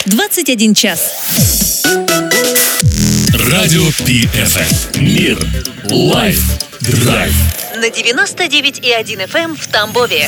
21 час. Радио PFM. Мир. Лайф. Драйв. На 99,1 FM в Тамбове.